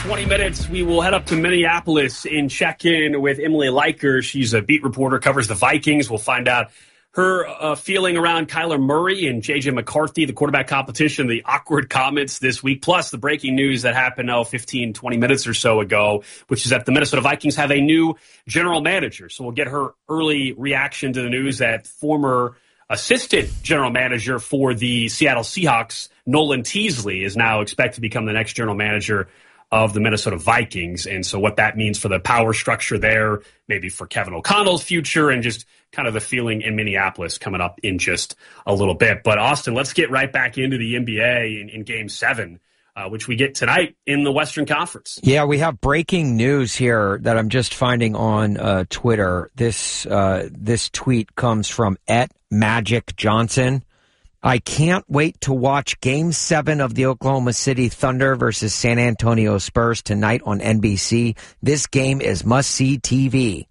20 minutes, we will head up to Minneapolis and check in with Emily Leiker. She's a beat reporter, covers the Vikings. We'll find out her feeling around Kyler Murray and J.J. McCarthy, the quarterback competition, the awkward comments this week, plus the breaking news that happened 15, 20 minutes or so ago, which is that the Minnesota Vikings have a new general manager. So we'll get her early reaction to the news that former assistant general manager for the Seattle Seahawks, Nolan Teasley, is now expected to become the next general manager of the Minnesota Vikings. And so what that means for the power structure there, maybe for Kevin O'Connell's future, and just kind of the feeling in Minneapolis coming up in just a little bit. But Austin, let's get right back into the NBA in Game 7, which we get tonight in the Western Conference. Yeah, we have breaking news here that I'm just finding on Twitter. This tweet comes from @MagicJohnson. I can't wait to watch Game 7 of the Oklahoma City Thunder versus San Antonio Spurs tonight on NBC. This game is must-see TV.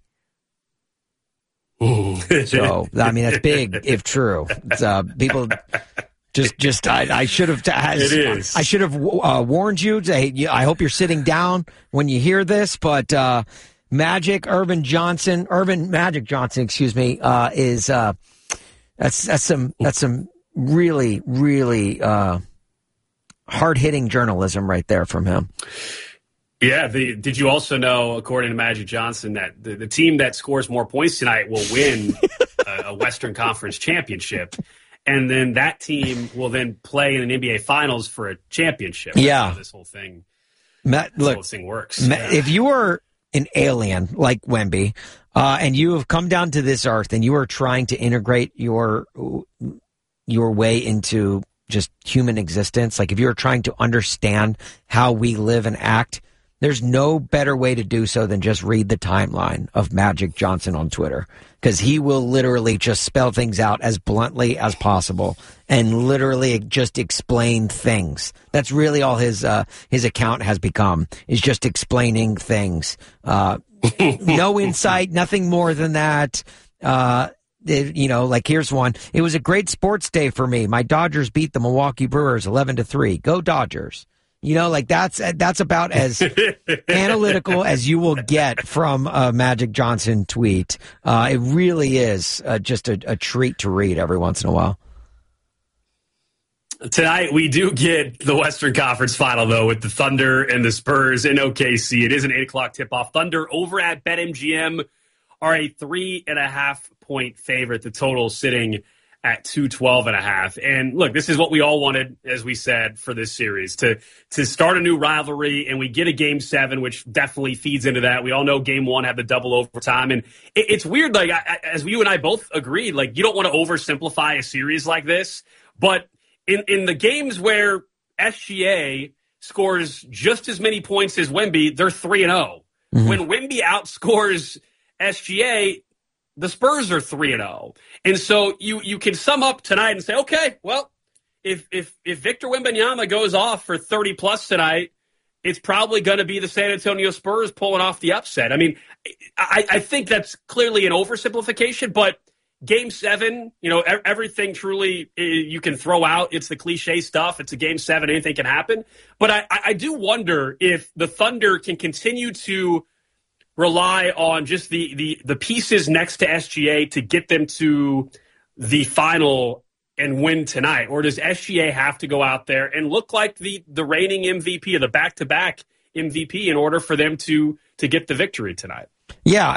So, I mean, that's big if true. It's, people I should have. I should have warned you. I hope you're sitting down when you hear this. But Irvin Magic Johnson, excuse me, is that's some really, really hard-hitting journalism right there from him. Yeah. Did you also know, according to Magic Johnson, that the team that scores more points tonight will win a Western Conference championship, and then that team will then play in an NBA Finals for a championship? Yeah. That's how this whole thing, whole thing works. If you are an alien like Wemby, and you have come down to this earth and you are trying to integrate your way into just human existence, like if you're trying to understand how we live and act, there's no better way to do so than just read the timeline of Magic Johnson on Twitter, because he will literally just spell things out as bluntly as possible and literally just explain things. That's really all his account has become, is just explaining things. No insight, nothing more than that. Like here's one. It was a great sports day for me. My Dodgers beat the Milwaukee Brewers 11-3. Go Dodgers. Like that's about as analytical as you will get from a Magic Johnson tweet. It really is just a treat to read every once in a while. Tonight, we do get the Western Conference final, though, with the Thunder and the Spurs in OKC. It is an 8 o'clock tip-off. Thunder over at BetMGM are a 3.5-point favorite. The total sitting at 212.5. And look, this is what we all wanted, as we said, for this series, to start a new rivalry, and we get a Game 7, which definitely feeds into that. We all know Game 1 had the double overtime, and it's weird, like, as you and I both agreed, like, you don't want to oversimplify a series like this, but in the games where SGA scores just as many points as Wemby, they're 3-0. Mm-hmm. When Wemby outscores SGA, the Spurs are 3-0. And so you can sum up tonight and say, okay, well, if Victor Wembanyama goes off for 30-plus tonight, it's probably going to be the San Antonio Spurs pulling off the upset. I mean, I think that's clearly an oversimplification, but Game 7, everything truly you can throw out. It's the cliche stuff. It's a Game 7. Anything can happen. But I do wonder if the Thunder can continue to rely on just the pieces next to SGA to get them to the final and win tonight. Or does SGA have to go out there and look like the reigning MVP or the back-to-back MVP in order for them to get the victory tonight? Yeah,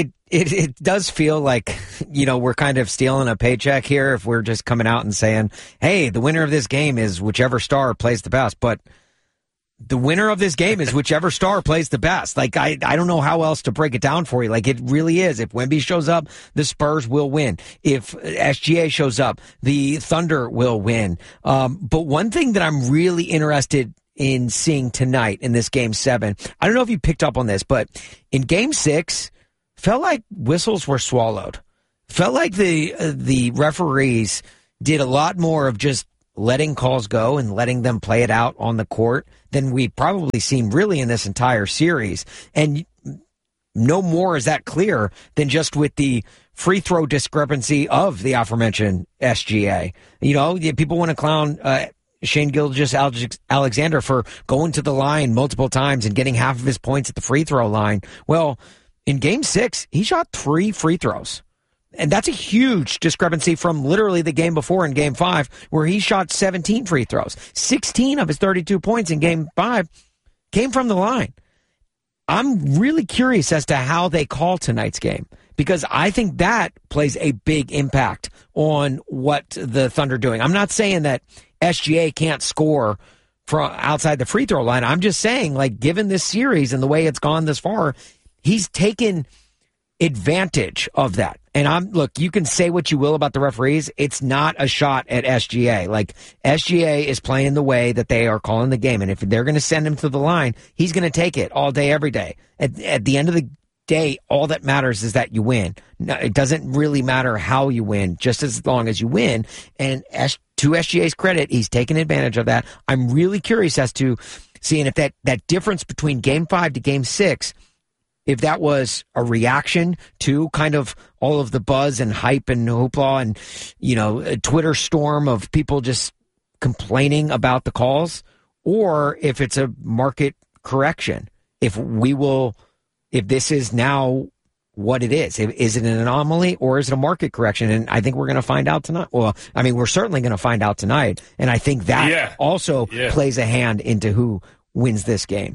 it does feel like, we're kind of stealing a paycheck here if we're just coming out and saying, hey, the winner of this game is whichever star plays the best. But the winner of this game is whichever star plays the best. Like, I don't know how else to break it down for you. Like, it really is. If Wemby shows up, the Spurs will win. If SGA shows up, the Thunder will win. But one thing that I'm really interested in seeing tonight in this Game 7, I don't know if you picked up on this, but in Game 6, felt like whistles were swallowed. Felt like the referees did a lot more of just letting calls go and letting them play it out on the court than we've probably seen really in this entire series. And no more is that clear than just with the free throw discrepancy of the aforementioned SGA. People want to clown Shane Gilgeous-Alexander for going to the line multiple times and getting half of his points at the free throw line. Well, in Game 6, he shot 3 free throws. And that's a huge discrepancy from literally the game before in Game 5, where he shot 17 free throws. 16 of his 32 points in Game 5 came from the line. I'm really curious as to how they call tonight's game, because I think that plays a big impact on what the Thunder are doing. I'm not saying that SGA can't score from outside the free throw line. I'm just saying, like, given this series and the way it's gone this far, he's taken advantage of that. And look, you can say what you will about the referees. It's not a shot at SGA. Like, SGA is playing the way that they are calling the game. And if they're going to send him to the line, he's going to take it all day, every day. At the end of the day, all that matters is that you win. No, it doesn't really matter how you win, just as long as you win. And to SGA's credit, he's taken advantage of that. I'm really curious as to seeing if that difference between Game 5 to Game 6, if that was a reaction to kind of all of the buzz and hype and hoopla and, you know, a Twitter storm of people just complaining about the calls, or if it's a market correction. If this is now what it is. Is it an anomaly or is it a market correction? And I think we're going to find out tonight. Well, I mean, we're certainly going to find out tonight. And I think that also plays a hand into who wins this game.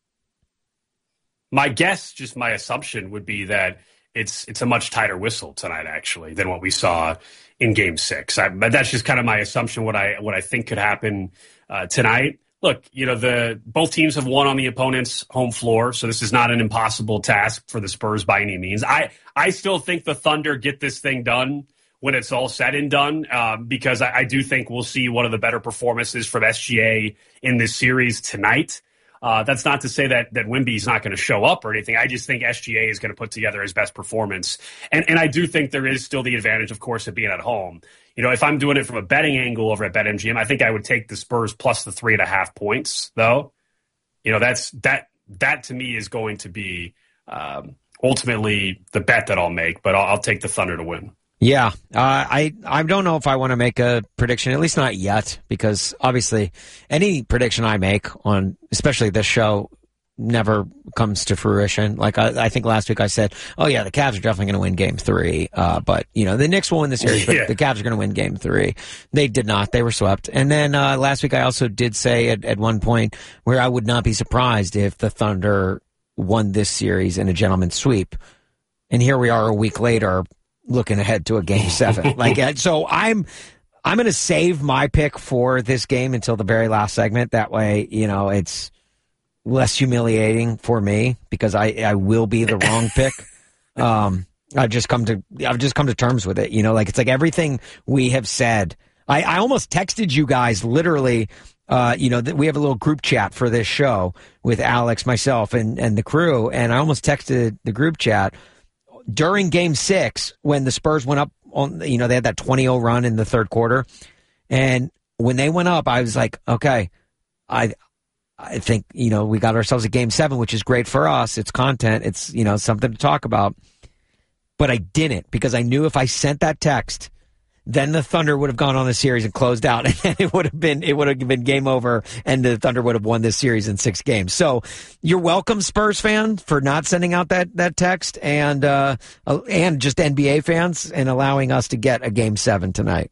My guess, just my assumption, would be that it's a much tighter whistle tonight, actually, than what we saw in Game 6. But that's just kind of my assumption, what I think could happen tonight. Look, you know, both teams have won on the opponent's home floor, so this is not an impossible task for the Spurs by any means. I still think the Thunder get this thing done when it's all said and done, because I do think we'll see one of the better performances from SGA in this series tonight. That's not to say that Wemby's not going to show up or anything. I just think SGA is going to put together his best performance. And I do think there is still the advantage, of course, of being at home. You know, if I'm doing it from a betting angle over at BetMGM, I think I would take the Spurs plus the 3.5 points, though. You know, that to me is going to be ultimately the bet that I'll make, but I'll take the Thunder to win. Yeah, I don't know if I want to make a prediction, at least not yet, because obviously any prediction I make on, especially this show, never comes to fruition. Like I think last week I said, oh yeah, the Cavs are definitely going to win Game 3, but you know, the Knicks will win the series, but the Cavs are going to win Game 3. They did not; they were swept. And then last week I also did say at one point where I would not be surprised if the Thunder won this series in a gentleman's sweep. And here we are a week later, looking ahead to a Game 7. So I'm going to save my pick for this game until the very last segment. That way, you know, it's less humiliating for me because I will be the wrong pick. I've just come to terms with it. You know, like, it's like everything we have said. I almost texted you guys literally. You know, we have a little group chat for this show with Alex, myself, and the crew, and I almost texted the group chat during Game 6 when the Spurs went up on, you know, they had that 20-0 run in the third quarter. And when they went up, I was like, okay, I think, you know, we got ourselves a Game 7, which is great for us. It's content. It's, you know, something to talk about. But I didn't, because I knew if I sent that text, then the Thunder would have gone on the series and closed out, and it would have been game over, and the Thunder would have won this series in 6 games. So you're welcome, Spurs fan, for not sending out that text, and just NBA fans, and allowing us to get a Game 7 tonight.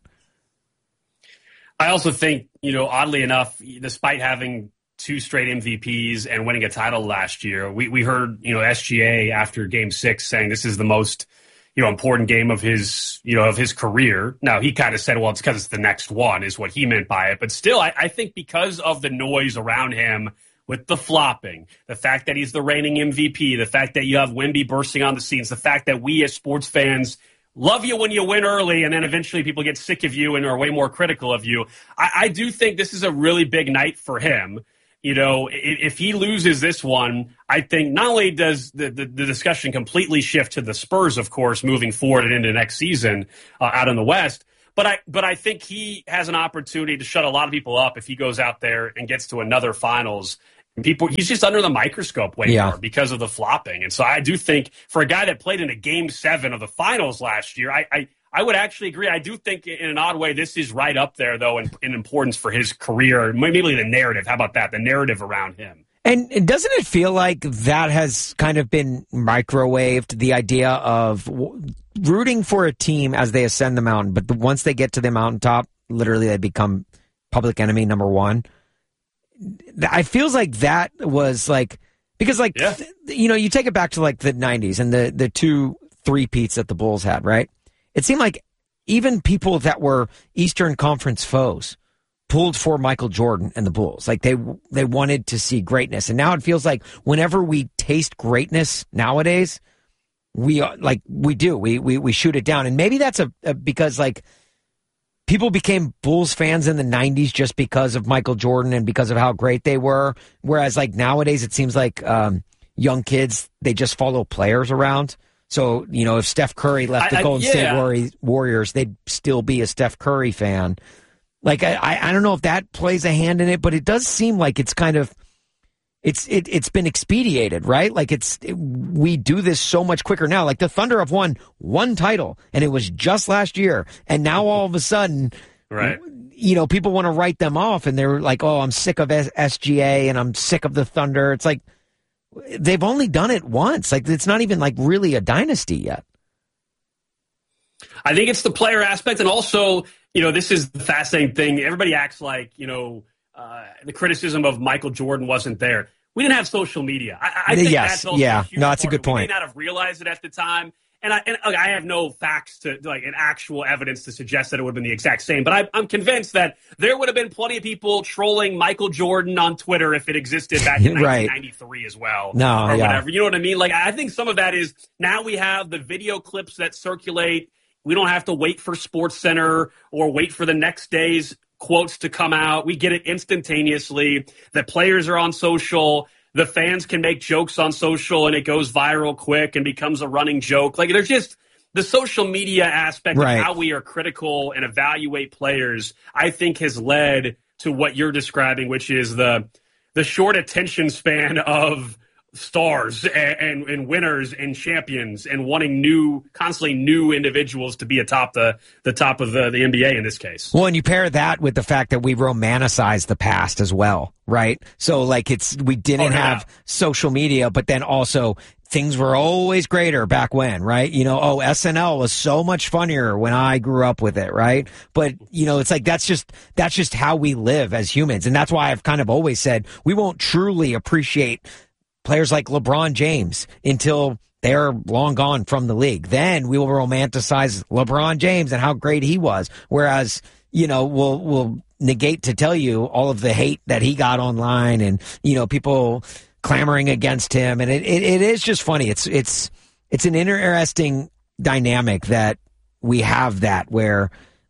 I also think, you know, oddly enough, despite having 2 straight MVPs and winning a title last year, we heard, you know, SGA after Game 6 saying this is the most, you know, important game of his career. Now, he kind of said, well, it's because it's the next one is what he meant by it. But still, I think because of the noise around him with the flopping, the fact that he's the reigning MVP, the fact that you have Wemby bursting on the scenes, the fact that we as sports fans love you when you win early and then eventually people get sick of you and are way more critical of you. I do think this is a really big night for him. You know, if he loses this one, I think not only does the discussion completely shift to the Spurs, of course, moving forward and into next season out in the West, but I think he has an opportunity to shut a lot of people up if he goes out there and gets to another finals. He's just under the microscope way more because of the flopping. And so I do think for a guy that played in a Game 7 of the finals last year, I I would actually agree. I do think in an odd way this is right up there, though, in importance for his career. Maybe the narrative. How about that? The narrative around him. And doesn't it feel like that has kind of been microwaved, the idea of rooting for a team as they ascend the mountain, but once they get to the mountaintop, literally they become public enemy number one? I feels like that was like, because like, you take it back to like the 90s and the 2 3-peats that the Bulls had, right? It seemed like even people that were Eastern Conference foes pulled for Michael Jordan and the Bulls. Like they wanted to see greatness. And now it feels like whenever we taste greatness nowadays, we shoot it down. And maybe that's because like people became Bulls fans in the 90s just because of Michael Jordan and because of how great they were. Whereas like nowadays it seems like young kids, they just follow players around. So, if Steph Curry left the Golden State Warriors, they'd still be a Steph Curry fan. Like, I don't know if that plays a hand in it, but it does seem like it's kind of, it's been expedited, right? Like we do this so much quicker now. Like the Thunder have won 1 title and it was just last year. And now all of a sudden, right? People want to write them off and they're like, oh, I'm sick of SGA and I'm sick of the Thunder. It's like, they've only done it once. Like it's not even like really a dynasty yet. I think it's the player aspect, and also, this is the fascinating thing. Everybody acts like, the criticism of Michael Jordan wasn't there. We didn't have social media. I think that's also a huge that's a good point. We may not have realized it at the time. And I have no facts to and actual evidence to suggest that it would have been the exact same. But I'm convinced that there would have been plenty of people trolling Michael Jordan on Twitter if it existed back in 1993 as well. Or whatever. You know what I mean? Like, I think some of that is now we have the video clips that circulate. We don't have to wait for SportsCenter or wait for the next day's quotes to come out. We get it instantaneously. The players are on social. The fans can make jokes on social and it goes viral quick and becomes a running joke. Like there's just the social media aspect of how we are critical and evaluate players, I think has led to what you're describing, which is the short attention span of stars and winners and champions and wanting constantly new individuals to be atop the top of the NBA in this case. Well, and you pair that with the fact that we romanticize the past as well, right? So like we didn't have social media, but then also things were always greater back when, right? SNL was so much funnier when I grew up with it, right? But, it's like that's just how we live as humans. And that's why I've kind of always said we won't truly appreciate players like LeBron James until they're long gone from the league. Then we will romanticize LeBron James and how great he was. Whereas, we'll negate to tell you all of the hate that he got online and, people clamoring against him. And it is just funny. It's an interesting dynamic that we have that where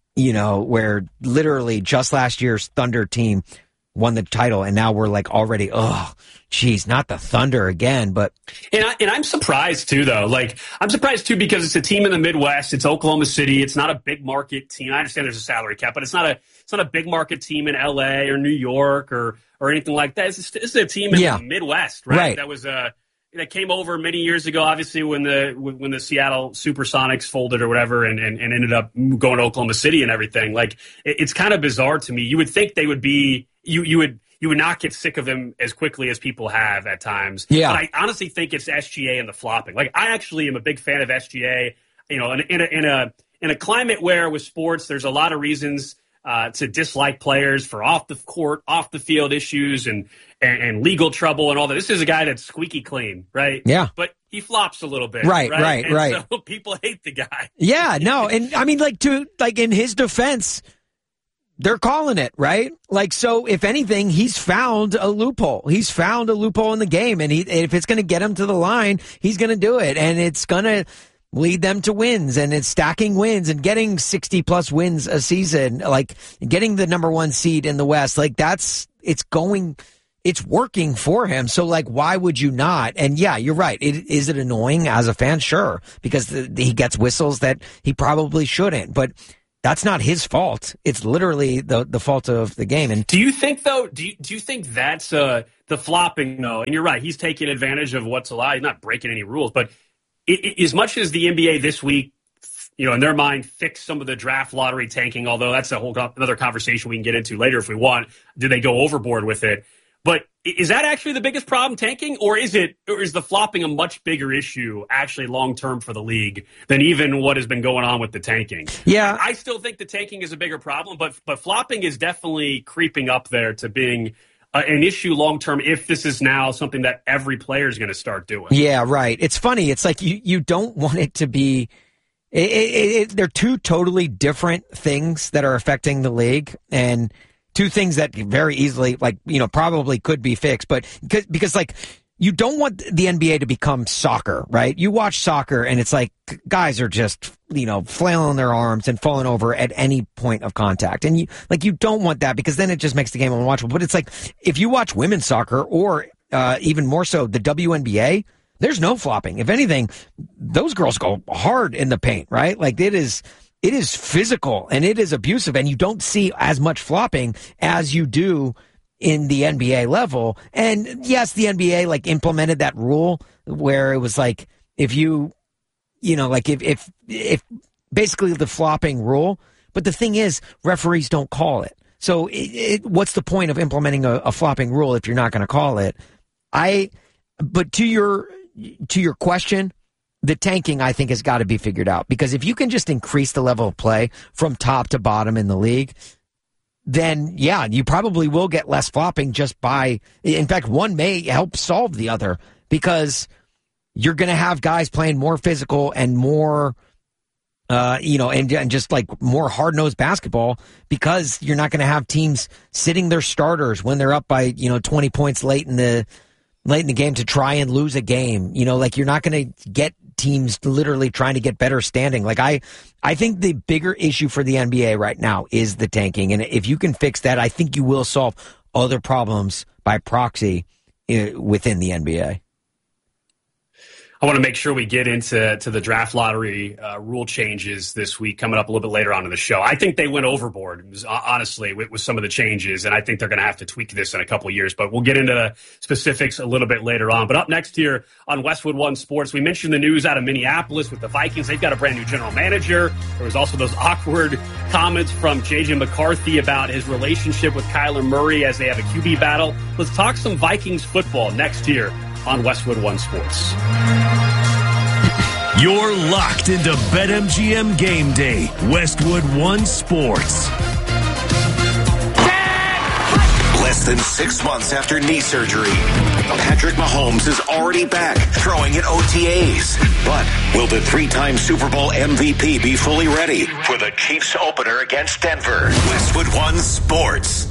literally just last year's Thunder team won the title, and now we're like already, not the Thunder again. But and I'm surprised too, though. Like I'm surprised too because it's a team in the Midwest. It's Oklahoma City. It's not a big market team. I understand there's a salary cap, but it's not a big market team in LA or New York or anything like that. This is a team in the Midwest, right? That was that came over many years ago. Obviously, when the Seattle Supersonics folded or whatever, and ended up going to Oklahoma City and everything. Like it's kind of bizarre to me. You would think they would be. You would not get sick of them as quickly as people have at times. Yeah. But I honestly think it's SGA and the flopping. Like I actually am a big fan of SGA. In a climate where with sports, there's a lot of reasons to dislike players for off the court, off the field issues and legal trouble and all that. This is a guy that's squeaky clean, right? Yeah. But he flops a little bit. Right. So people hate the guy. Yeah, no. And I mean, in his defense, they're calling it, right? Like, so if anything, he's found a loophole. He's found a loophole in the game. And if it's going to get him to the line, he's going to do it. And it's going to lead them to wins. And it's stacking wins and getting 60 plus wins a season, like getting the number 1 seed in the West. Like it's working for him. So like, why would you not? And yeah, you're right. Is it annoying as a fan? Sure. Because he gets whistles that he probably shouldn't. But that's not his fault. It's literally the fault of the game. And do you think though? Do you think that's the flopping though? And you're right. He's taking advantage of what's allowed. He's not breaking any rules. But as much as the NBA this week in their mind, fix some of the draft lottery tanking, although that's a whole another conversation we can get into later if we want. Do they go overboard with it? But is that actually the biggest problem, tanking, or is the flopping a much bigger issue actually long-term for the league than even what has been going on with the tanking? Yeah. I still think the tanking is a bigger problem, but flopping is definitely creeping up there to being an issue long-term if this is now something that every player is going to start doing. Yeah, right. It's funny. It's like you don't want it to be they're two totally different things that are affecting the league, and two things that very easily, probably could be fixed, but because you don't want the NBA to become soccer, right? You watch soccer and it's like guys are just, flailing their arms and falling over at any point of contact. And you don't want that because then it just makes the game unwatchable. But it's like if you watch women's soccer or even more so the WNBA, there's no flopping. If anything, those girls go hard in the paint, right? Like it is physical and it is abusive, and you don't see as much flopping as you do in the NBA level. And yes, the NBA implemented that rule where it was like if if basically the flopping rule. But the thing is, referees don't call it. So what's the point of implementing a flopping rule if you're not going to call it? But to your question, the tanking, I think, has got to be figured out, because if you can just increase the level of play from top to bottom in the league, then, yeah, you probably will get less flopping just by, in fact, one may help solve the other, because you're going to have guys playing more physical and more, and just more hard-nosed basketball, because you're not going to have teams sitting their starters when they're up by, 20 points late in the game to try and lose a game. You're not going to get teams literally trying to get better standing. I think the bigger issue for the NBA right now is the tanking. And if you can fix that, I think you will solve other problems by proxy within the NBA. I want to make sure we get into the draft lottery rule changes this week, coming up a little bit later on in the show. I think they went overboard, honestly, with some of the changes, and I think they're going to have to tweak this in a couple of years. But we'll get into the specifics a little bit later on. But up next here on Westwood One Sports, we mentioned the news out of Minneapolis with the Vikings. They've got a brand new general manager. There was also those awkward comments from J.J. McCarthy about his relationship with Kyler Murray as they have a QB battle. Let's talk some Vikings football next here on Westwood One Sports. You're locked into BetMGM Game Day, Westwood One Sports. Less than 6 months after knee surgery, Patrick Mahomes is already back throwing at OTAs. But will the three-time Super Bowl MVP be fully ready for the Chiefs opener against Denver? Westwood One Sports.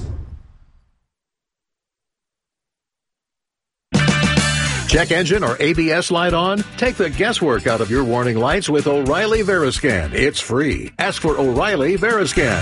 Check engine or ABS light on? Take the guesswork out of your warning lights with O'Reilly Veriscan. It's free. Ask for O'Reilly Veriscan.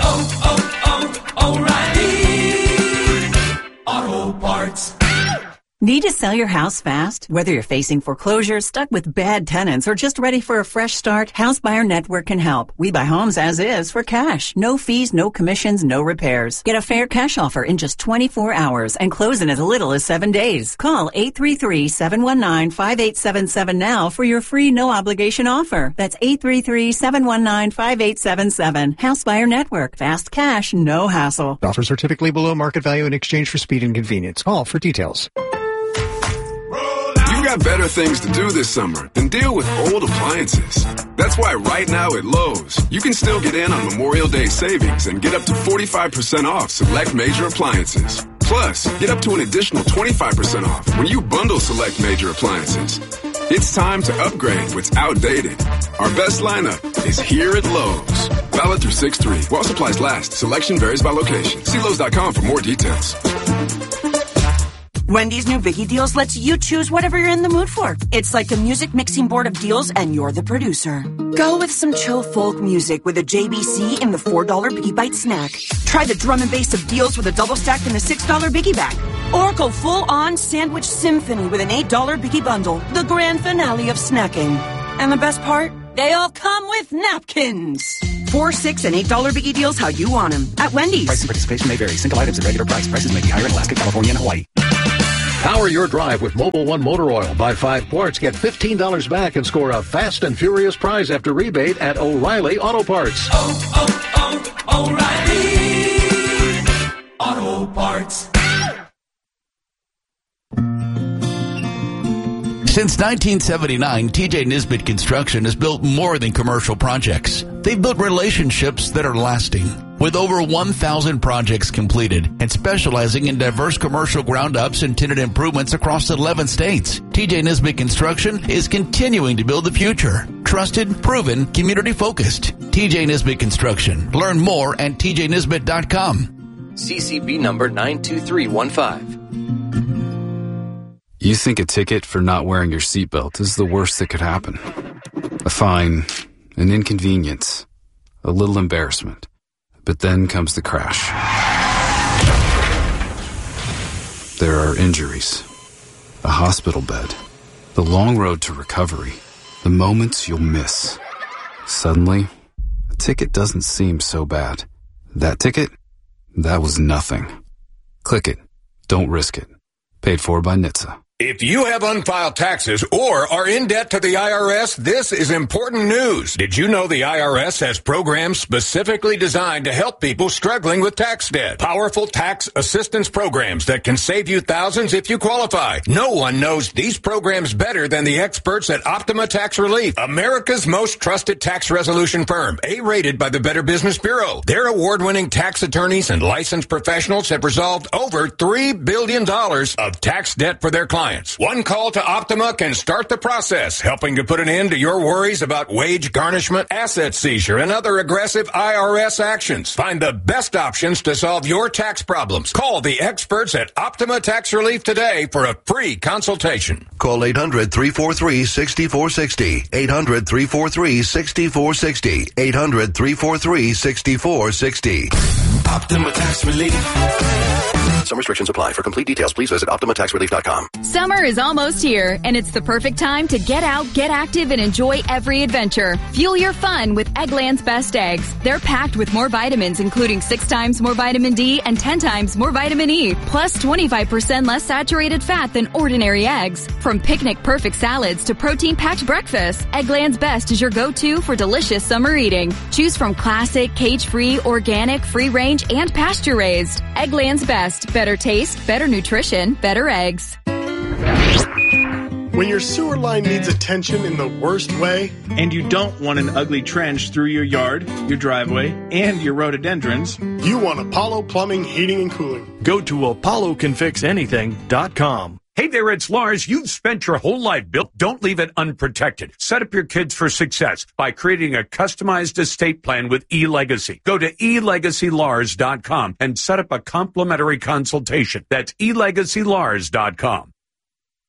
O'Reilly Auto Parts. Need to sell your house fast? Whether you're facing foreclosure, stuck with bad tenants, or just ready for a fresh start, House Buyer Network can help. We buy homes as is for cash. No fees, no commissions, no repairs. Get a fair cash offer in just 24 hours and close in as little as 7 days. Call 833-719-5877 now for your free no-obligation offer. That's 833-719-5877. House Buyer Network. Fast cash, no hassle. Offers are typically below market value in exchange for speed and convenience. Call for details. You've got better things to do this summer than deal with old appliances. That's why right now at Lowe's, you can still get in on Memorial Day savings and get up to 45% off select major appliances. Plus, get up to an additional 25% off when you bundle select major appliances. It's time to upgrade what's outdated. Our best lineup is here at Lowe's. Valid through 6/3. While supplies last, selection varies by location. See Lowe's.com for more details. Wendy's new Biggie Deals lets you choose whatever you're in the mood for. It's like a music mixing board of deals, and you're the producer. Go with some chill folk music with a JBC in the $4 Biggie Bite snack. Try the drum and bass of deals with a double stack in the $6 Biggie Bag. Or go full-on sandwich symphony with an $8 Biggie Bundle, the grand finale of snacking. And the best part? They all come with napkins. $4, $6, and $8 Biggie Deals how you want them. At Wendy's. Price and participation may vary. Single items at regular price. Prices may be higher in Alaska, California, and Hawaii. Power your drive with Mobil 1 motor oil. Buy 5 quarts, get $15 back, and score a fast and furious prize after rebate at O'Reilly Auto Parts. O'Reilly Auto Parts. Since 1979, TJ Nisbet Construction has built more than commercial projects. They've built relationships that are lasting. With over 1,000 projects completed and specializing in diverse commercial ground-ups and tenant improvements across 11 states, TJ Nisbet Construction is continuing to build the future. Trusted, proven, community-focused. TJ Nisbet Construction. Learn more at tjnisbet.com. CCB number 92315. You think a ticket for not wearing your seatbelt is the worst that could happen. A fine, an inconvenience, a little embarrassment. But then comes the crash. There are injuries, a hospital bed, the long road to recovery, the moments you'll miss. Suddenly, a ticket doesn't seem so bad. That ticket? That was nothing. Click it. Don't risk it. Paid for by NHTSA. If you have unfiled taxes or are in debt to the IRS, this is important news. Did you know the IRS has programs specifically designed to help people struggling with tax debt? Powerful tax assistance programs that can save you thousands if you qualify. No one knows these programs better than the experts at Optima Tax Relief, America's most trusted tax resolution firm, A-rated by the Better Business Bureau. Their award-winning tax attorneys and licensed professionals have resolved over $3 billion of tax debt for their clients. One call to Optima can start the process, helping to put an end to your worries about wage garnishment, asset seizure, and other aggressive IRS actions. Find the best options to solve your tax problems. Call the experts at Optima Tax Relief today for a free consultation. Call 800-343-6460. 800-343-6460. 800-343-6460. Optima Tax Relief. Some restrictions apply. For complete details, please visit OptimaTaxRelief.com. Summer is almost here, and it's the perfect time to get out, get active, and enjoy every adventure. Fuel your fun with Eggland's Best Eggs. They're packed with more vitamins, including 6 times more vitamin D and 10 times more vitamin E, plus 25% less saturated fat than ordinary eggs. From picnic-perfect salads to protein-packed breakfasts, Eggland's Best is your go-to for delicious summer eating. Choose from classic, cage-free, organic, free-range, and pasture-raised. Eggland's Best. Better taste, better nutrition, better eggs. When your sewer line needs attention in the worst way, and you don't want an ugly trench through your yard, your driveway, and your rhododendrons, you want Apollo Plumbing, Heating, and Cooling. Go to ApolloCanFixAnything.com. Hey there, it's Lars. You've spent your whole life built. Don't leave it unprotected. Set up your kids for success by creating a customized estate plan with eLegacy. Go to elegacylars.com and set up a complimentary consultation. That's elegacylars.com.